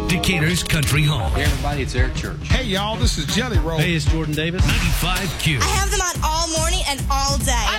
Decatur's Country Home. Hey, everybody, it's Eric Church. Hey, y'all, this is Jelly Roll. Hey, it's Jordan Davis. 95Q. I have them on all morning and all day.